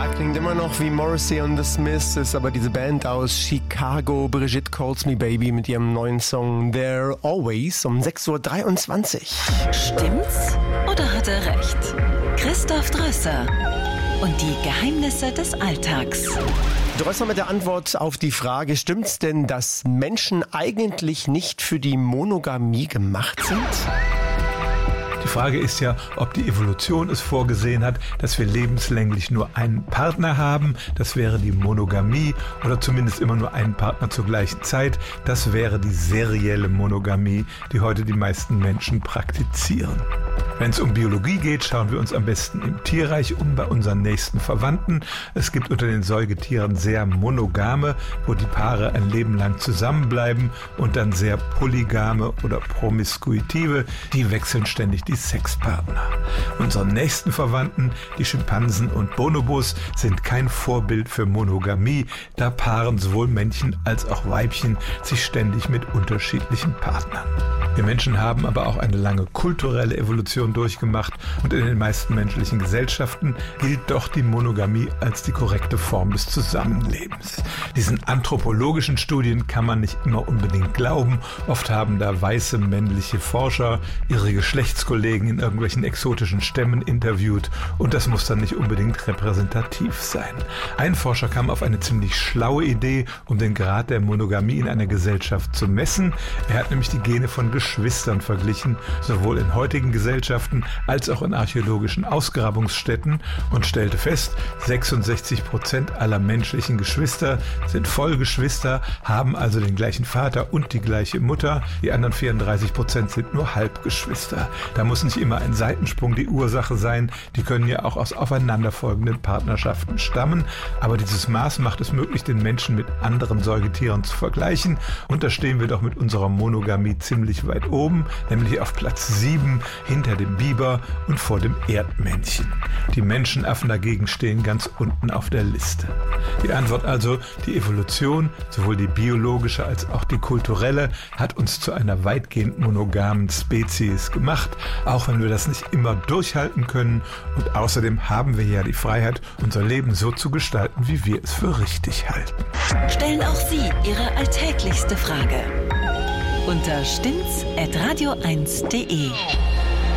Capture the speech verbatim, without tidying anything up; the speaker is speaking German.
Klingt immer noch wie Morrissey und The Smiths, ist aber diese Band aus Chicago, Brigitte Calls Me Baby, mit ihrem neuen Song There Always um sechs Uhr dreiundzwanzig. Stimmt's oder hat er recht? Christoph Drösser und die Geheimnisse des Alltags. Drösser mit der Antwort auf die Frage, stimmt's denn, dass Menschen eigentlich nicht für die Monogamie gemacht sind? Die Frage ist ja, ob die Evolution es vorgesehen hat, dass wir lebenslänglich nur einen Partner haben. Das wäre die Monogamie, oder zumindest immer nur einen Partner zur gleichen Zeit. Das wäre die serielle Monogamie, die heute die meisten Menschen praktizieren. Wenn es um Biologie geht, schauen wir uns am besten im Tierreich um, bei unseren nächsten Verwandten. Es gibt unter den Säugetieren sehr monogame, wo die Paare ein Leben lang zusammenbleiben, und dann sehr polygame oder promiskuitive, die wechseln ständig die Sexpartner. Unsere nächsten Verwandten, die Schimpansen und Bonobos, sind kein Vorbild für Monogamie. Da paaren sowohl Männchen als auch Weibchen sich ständig mit unterschiedlichen Partnern. Wir Menschen haben aber auch eine lange kulturelle Evolution durchgemacht, und in den meisten menschlichen Gesellschaften gilt doch die Monogamie als die korrekte Form des Zusammenlebens. Diesen anthropologischen Studien kann man nicht immer unbedingt glauben. Oft haben da weiße männliche Forscher ihre Geschlechtskollegen in irgendwelchen exotischen Stämmen interviewt, und das muss dann nicht unbedingt repräsentativ sein. Ein Forscher kam auf eine ziemlich schlaue Idee, um den Grad der Monogamie in einer Gesellschaft zu messen. Er hat nämlich die Gene von Geschwistern verglichen, sowohl in heutigen Gesellschaften als auch in archäologischen Ausgrabungsstätten, und stellte fest, sechsundsechzig Prozent aller menschlichen Geschwister sind Vollgeschwister, haben also den gleichen Vater und die gleiche Mutter. Die anderen vierunddreißig Prozent sind nur Halbgeschwister. Da muss nicht immer ein Seitensprung die Ursache sein. Die können ja auch aus aufeinanderfolgenden Partnerschaften stammen. Aber dieses Maß macht es möglich, den Menschen mit anderen Säugetieren zu vergleichen. Und da stehen wir doch mit unserer Monogamie ziemlich weit oben, nämlich auf Platz sieben, hinter dem Biber und vor dem Erdmännchen. Die Menschenaffen dagegen stehen ganz unten auf der Liste. Die Antwort also, die Evolution, sowohl die biologische als auch die kulturelle, hat uns zu einer weitgehend monogamen Spezies gemacht, auch wenn wir das nicht immer durchhalten können. Und außerdem haben wir ja die Freiheit, unser Leben so zu gestalten, wie wir es für richtig halten. Stellen auch Sie Ihre alltäglichste Frage unter stimmt's at radio eins punkt de.